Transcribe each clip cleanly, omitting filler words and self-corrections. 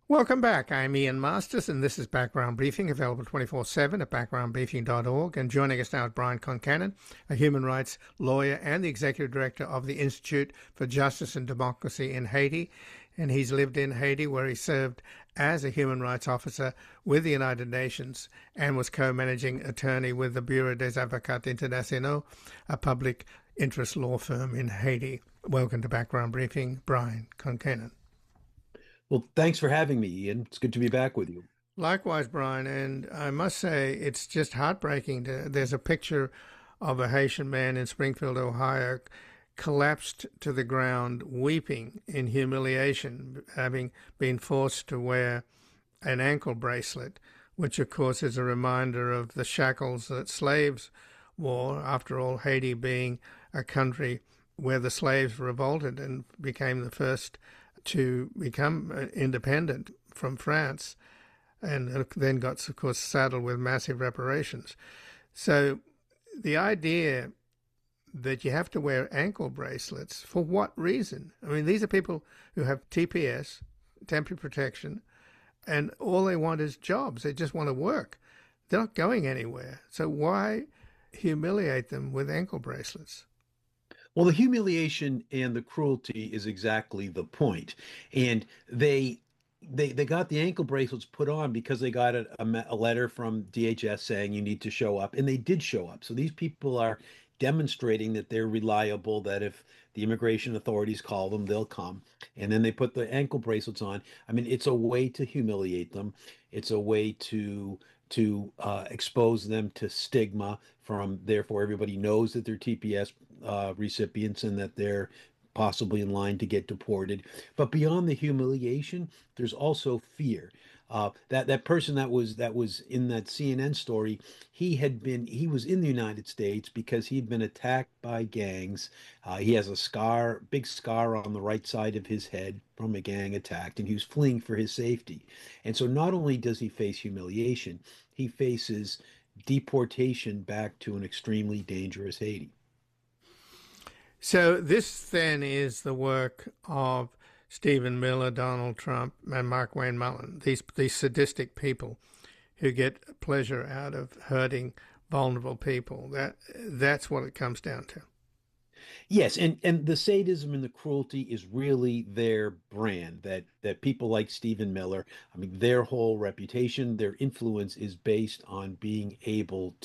Welcome back. I'm Ian Masters, and this is Background Briefing, available 24/7 at backgroundbriefing.org. And joining us now is Brian Concannon, a human rights lawyer and the executive director of the Institute for Justice and Democracy in Haiti. And he's lived in Haiti, where he served as a human rights officer with the United Nations and was co-managing attorney with the Bureau des Avocats Internationaux, a public interest law firm in Haiti. Welcome to Background Briefing, Brian Concannon. Well, thanks for having me, Ian. It's good to be back with you. Likewise, Brian, and I must say it's just heartbreaking. There's a picture of a Haitian man in Springfield, Ohio, collapsed to the ground, weeping in humiliation, having been forced to wear an ankle bracelet, which of course is a reminder of the shackles that slaves wore. After all, Haiti being a country where the slaves revolted and became the first to become independent from France, and then got, of course, saddled with massive reparations. So the idea that you have to wear ankle bracelets, for what reason? I mean, these are people who have TPS, temporary protection, and all they want is jobs. They just want to work. They're not going anywhere. So why humiliate them with ankle bracelets? Well, the humiliation and the cruelty is exactly the point. And they got the ankle bracelets put on because they got a letter from DHS saying you need to show up, and they did show up. So these people are demonstrating that they're reliable, that if the immigration authorities call them, they'll come. And then they put the ankle bracelets on. I mean, it's a way to humiliate them. It's a way to expose them to stigma from, therefore everybody knows that they're TPS recipients and that they're possibly in line to get deported. But beyond the humiliation, there's also fear. That person that was in that CNN story, he was in the United States because he'd been attacked by gangs. He has a scar, big scar on the right side of his head from a gang attack, and he was fleeing for his safety. And so not only does he face humiliation, he faces deportation back to an extremely dangerous Haiti. So this then is the work of Stephen Miller, Donald Trump, and Markwayne Mullin, these sadistic people who get pleasure out of hurting vulnerable people. That's what it comes down to. Yes, and the sadism and the cruelty is really their brand, that people like Stephen Miller, I mean, their whole reputation, their influence is based on being able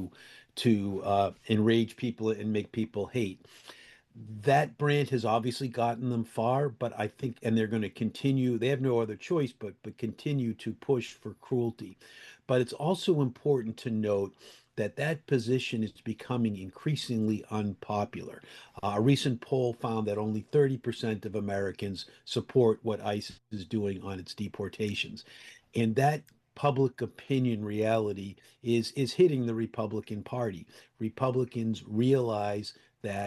to enrage people and make people hate. That brand has obviously gotten them far, but I think, and they're going to continue, they have no other choice but continue to push for cruelty. But it's also important to note that that position is becoming increasingly unpopular. A recent poll found that only 30% of Americans support what ICE is doing on its deportations. And that public opinion reality is hitting the Republican Party. Republicans realize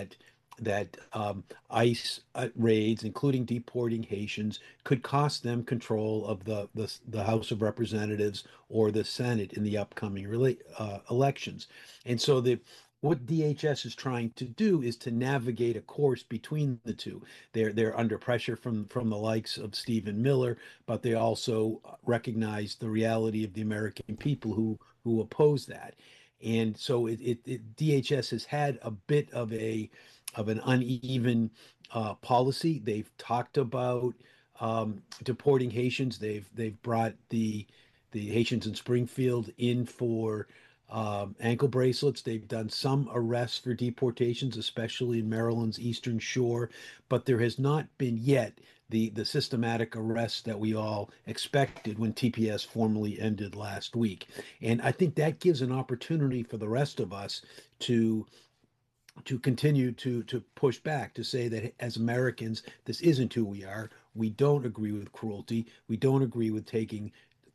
that ICE raids, including deporting Haitians, could cost them control of the House of Representatives or the Senate in the upcoming elections. And so what DHS is trying to do is to navigate a course between the two. They're under pressure from the likes of Stephen Miller, but they also recognize the reality of the American people who oppose that. And so DHS has had a bit of an uneven policy. They've talked about deporting Haitians. They've brought the Haitians in Springfield in for ankle bracelets. They've done some arrests for deportations, especially in Maryland's Eastern Shore, but there has not been yet the systematic arrests that we all expected when TPS formally ended last week. And I think that gives an opportunity for the rest of us to continue to push back, to say that as Americans, this isn't who we are. We don't agree with cruelty. We don't agree with taking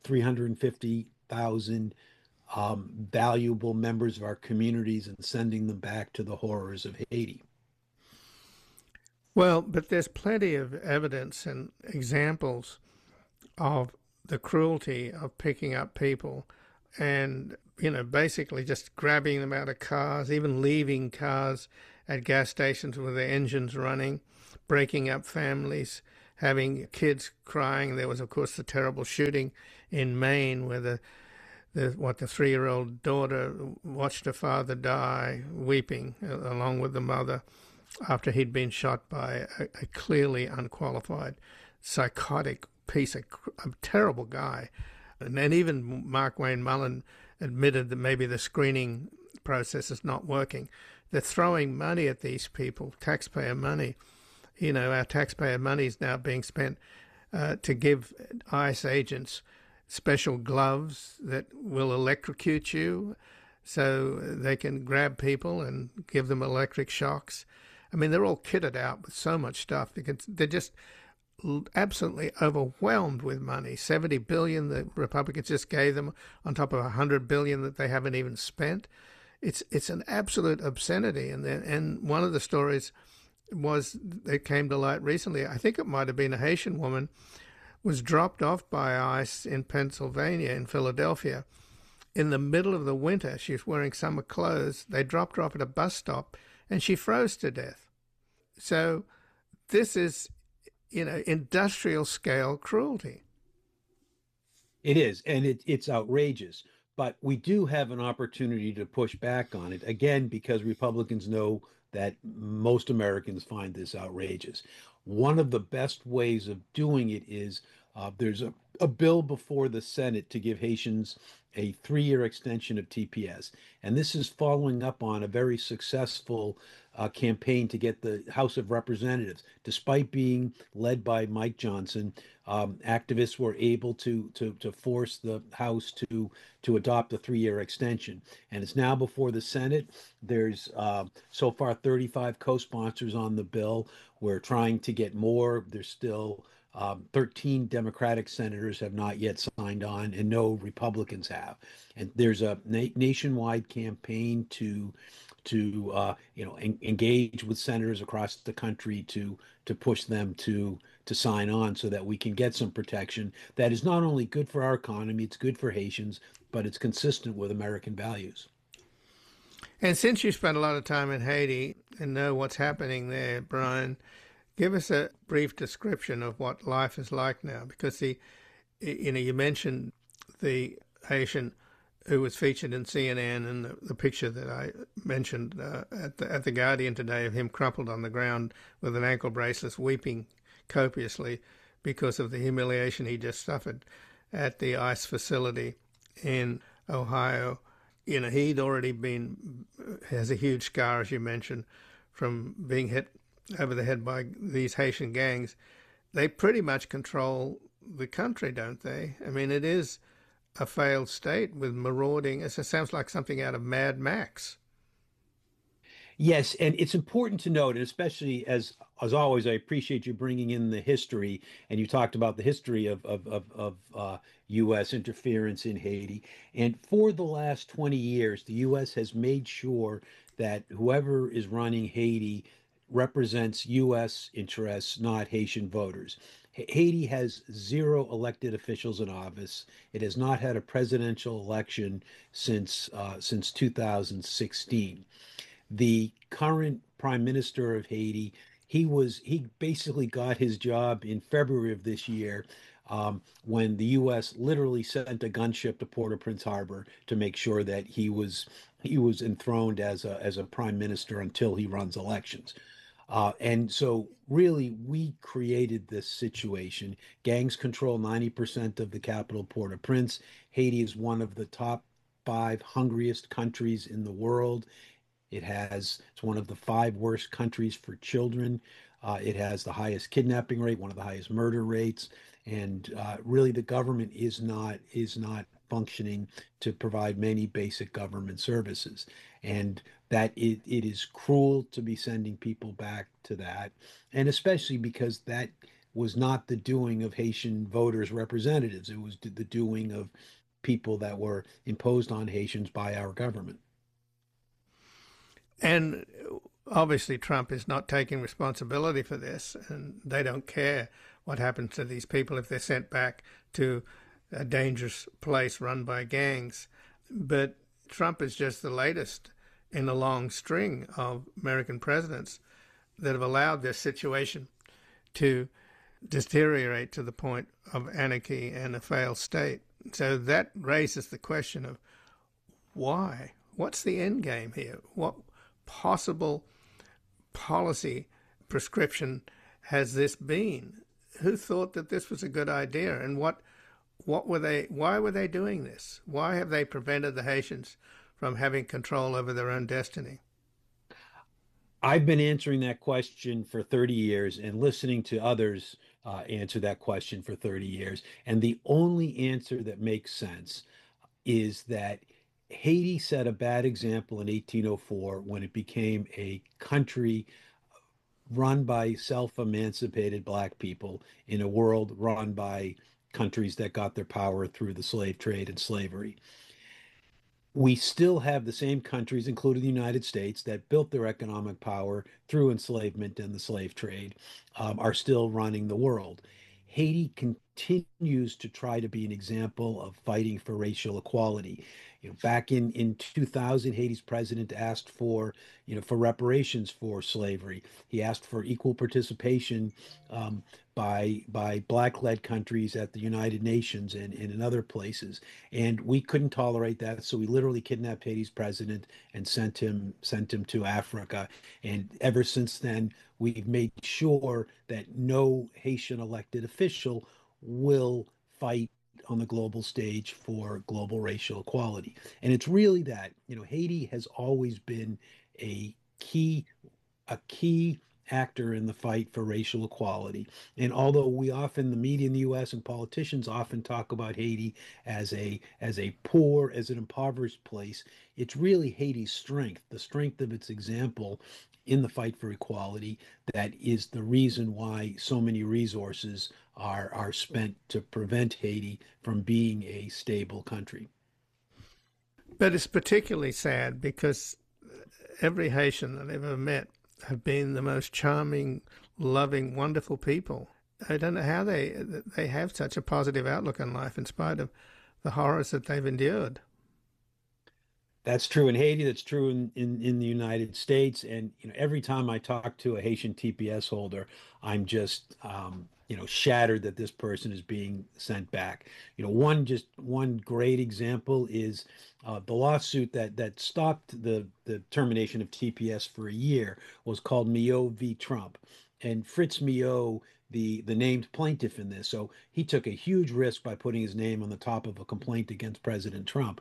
350,000 valuable members of our communities and sending them back to the horrors of Haiti. Well, but there's plenty of evidence and examples of the cruelty of picking up people and, basically just grabbing them out of cars, even leaving cars at gas stations with their engines running, breaking up families, having kids crying. There was, of course, the terrible shooting in Maine where the 3-year-old daughter watched her father die, weeping along with the mother after he'd been shot by a clearly unqualified, psychotic a terrible guy. And then even Mark Wayne Mullen admitted that maybe the screening process is not working. They're throwing money at these people, taxpayer money. Our taxpayer money is now being spent to give ICE agents special gloves that will electrocute you so they can grab people and give them electric shocks. I mean, they're all kitted out with so much stuff because they're just absolutely overwhelmed with money. $70 billion the Republicans just gave them on top of $100 billion that they haven't even spent. It's an absolute obscenity. And one of the stories that came to light recently, I think it might have been a Haitian woman, was dropped off by ICE in Pennsylvania, in Philadelphia, in the middle of the winter. She was wearing summer clothes. They dropped her off at a bus stop, and she froze to death. So this is, industrial scale cruelty. It is, and it's outrageous. But we do have an opportunity to push back on it, again, because Republicans know that most Americans find this outrageous. One of the best ways of doing it is there's a bill before the Senate to give Haitians a 3-year extension of TPS. And this is following up on a very successful campaign to get the House of Representatives. Despite being led by Mike Johnson, activists were able to force the House to adopt a 3-year extension. And it's now before the Senate. There's so far 35 co-sponsors on the bill. We're trying to get more. There's still 13 Democratic senators have not yet signed on, and no Republicans have. And there's a nationwide campaign to engage with senators across the country to push them to sign on so that we can get some protection that is not only good for our economy, it's good for Haitians, but it's consistent with American values. And since you spent a lot of time in Haiti and know what's happening there, Brian, give us a brief description of what life is like now, because you mentioned the Haitian who was featured in CNN, and the picture that I mentioned at the Guardian today of him crumpled on the ground with an ankle bracelet, weeping copiously because of the humiliation he just suffered at the ICE facility in Ohio. He'd already has a huge scar, as you mentioned, from being hit over the head by these Haitian gangs. They pretty much control the country, don't they? I mean, it is a failed state with marauding. It sounds like something out of Mad Max. Yes, and it's important to note, and especially as always, I appreciate you bringing in the history, and you talked about the history of U.S. interference in Haiti. And for the last 20 years, the U.S. has made sure that whoever is running Haiti represents U.S. interests, not Haitian voters. Haiti has 0 elected officials in office. It has not had a presidential election since 2016. The current prime minister of Haiti, he basically got his job in February of this year, when the U.S. literally sent a gunship to Port-au-Prince Harbor to make sure that he was enthroned as a prime minister until he runs elections. And so really we created this situation. Gangs control 90% of the capital, Port-au-Prince. Haiti is one of the top 5 hungriest countries in the world. It's one of the 5 worst countries for children. It has the highest kidnapping rate, one of the highest murder rates, and really the government is not functioning to provide many basic government services, and that it is cruel to be sending people back to that, and especially because that was not the doing of Haitian voters' representatives. It was the doing of people that were imposed on Haitians by our government. And obviously Trump is not taking responsibility for this, and they don't care what happens to these people if they're sent back to a dangerous place run by gangs. But Trump is just the latest in a long string of American presidents that have allowed this situation to deteriorate to the point of anarchy and a failed state. So that raises the question of why? What's the end game here? What possible policy prescription has this been? Who thought that this was a good idea, and what were they? Why were they doing this? Why have they prevented the Haitians from having control over their own destiny? I've been answering that question for 30 years and listening to others answer that question for 30 years. And the only answer that makes sense is that Haiti set a bad example in 1804 when it became a country run by self-emancipated Black people in a world run by countries that got their power through the slave trade and slavery. We still have the same countries, including the United States, that built their economic power through enslavement and the slave trade, are still running the world. Haiti continues to try to be an example of fighting for racial equality. Back in 2000, Haiti's president asked for reparations for slavery. He asked for equal participation by Black-led countries at the United Nations and in other places. And we couldn't tolerate that, so we literally kidnapped Haiti's president and sent him to Africa. And ever since then, we've made sure that no Haitian elected official will fight on the global stage for global racial equality. And it's really that, Haiti has always been a key a key actor in the fight for racial equality. And although the media in the US and politicians often talk about Haiti as a poor, as an impoverished place, it's really Haiti's strength, the strength of its example in the fight for equality, that is the reason why so many resources are spent to prevent Haiti from being a stable country. But it's particularly sad because every Haitian that I've ever met have been the most charming, loving, wonderful people. I don't know how they have such a positive outlook on life in spite of the horrors that they've endured. That's true in Haiti. That's true in the United States. And every time I talk to a Haitian TPS holder, I'm just shattered that this person is being sent back. One great example is the lawsuit that stopped the termination of TPS for a year was called Mio v. Trump, and Fritz Mio, the named plaintiff in this. So he took a huge risk by putting his name on the top of a complaint against President Trump.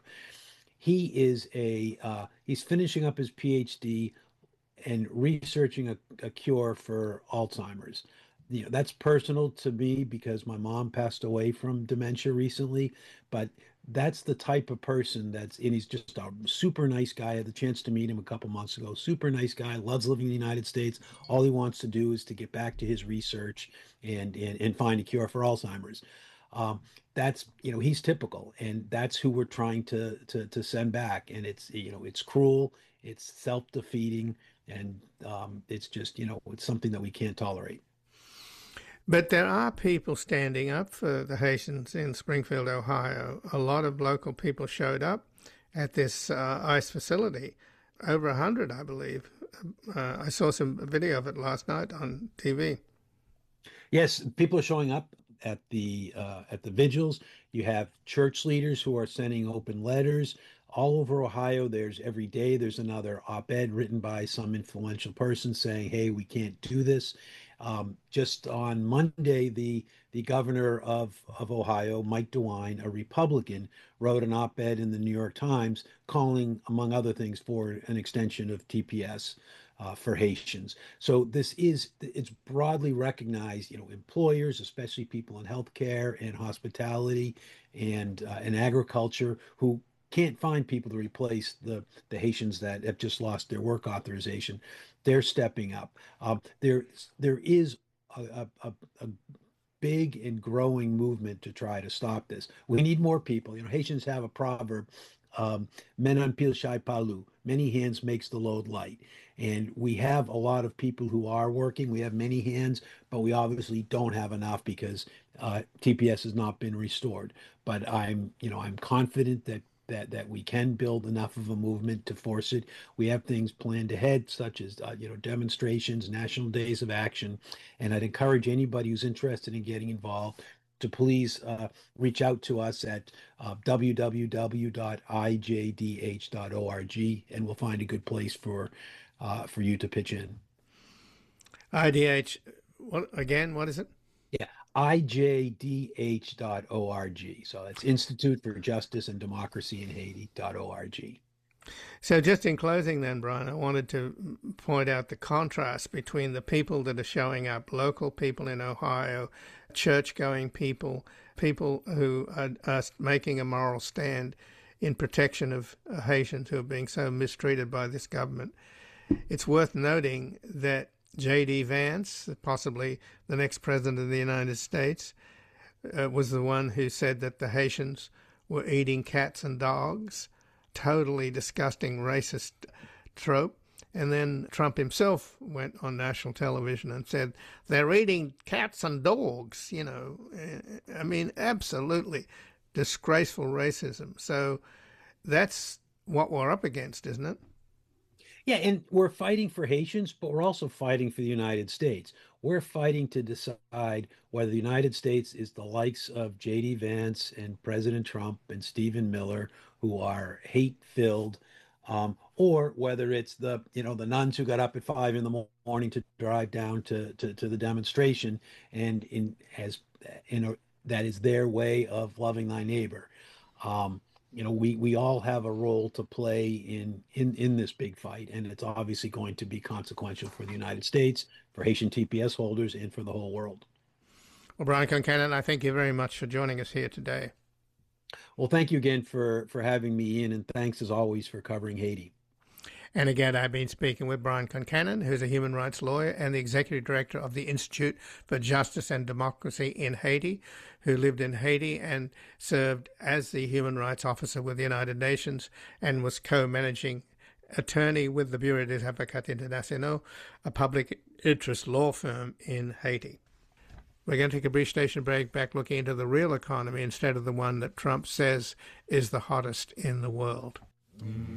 He's finishing up his PhD and researching a cure for Alzheimer's. That's personal to me because my mom passed away from dementia recently, but that's the type of person and he's just a super nice guy. I had the chance to meet him a couple months ago. Super nice guy, loves living in the United States. All he wants to do is to get back to his research and find a cure for Alzheimer's. That's he's typical, and that's who we're trying to send back. And it's cruel, it's self-defeating, and it's just it's something that we can't tolerate. But there are people standing up for the Haitians in Springfield, Ohio. A lot of local people showed up at this ICE facility. Over 100, I believe. I saw some video of it last night on TV. Yes, people are showing up at the vigils. You have church leaders who are sending open letters all over Ohio. Every day there's another op-ed written by some influential person saying, "Hey, we can't do this." Just on Monday, the governor of Ohio, Mike DeWine, a Republican, wrote an op-ed in the New York Times calling, among other things, for an extension of TPS for Haitians. So it's broadly recognized. Employers, especially people in healthcare and hospitality and agriculture, who can't find people to replace the Haitians that have just lost their work authorization. They're stepping up. There is a big and growing movement to try to stop this. We need more people. Haitians have a proverb, "Menan pile shai palu," many hands makes the load light. And we have a lot of people who are working. We have many hands, but we obviously don't have enough because TPS has not been restored. But I'm confident that that we can build enough of a movement to force it. We have things planned ahead, such as demonstrations, national days of action, and I'd encourage anybody who's interested in getting involved to please reach out to us at www.ijdh.org, and we'll find a good place for you to pitch in. IDH, what again? What is it? Yeah, ijdh.org. So that's Institute for Justice and Democracy in Haiti.org. So just in closing then, Brian, I wanted to point out the contrast between the people that are showing up, local people in Ohio, church-going people, people who are making a moral stand in protection of Haitians who are being so mistreated by this government. It's worth noting that J.D. Vance, possibly the next president of the United States, was the one who said that the Haitians were eating cats and dogs, totally disgusting racist trope. And then Trump himself went on national television and said, they're eating cats and dogs, I mean, absolutely disgraceful racism. So that's what we're up against, isn't it? Yeah, and we're fighting for Haitians, but we're also fighting for the United States. We're fighting to decide whether the United States is the likes of J.D. Vance and President Trump and Stephen Miller, who are hate-filled, or whether it's the nuns who got up at 5 in the morning to drive down to the demonstration, and that is their way of loving thy neighbor. We all have a role to play in this big fight, and it's obviously going to be consequential for the United States, for Haitian TPS holders, and for the whole world. Well, Brian Concannon, I thank you very much for joining us here today. Well, thank you again for having me in, and thanks as always for covering Haiti. And again, I've been speaking with Brian Concannon, who's a human rights lawyer and the executive director of the Institute for Justice and Democracy in Haiti, who lived in Haiti and served as the human rights officer with the United Nations and was co-managing attorney with the Bureau des Avocats Internationaux, a public interest law firm in Haiti. We're going to take a brief station break, back looking into the real economy instead of the one that Trump says is the hottest in the world.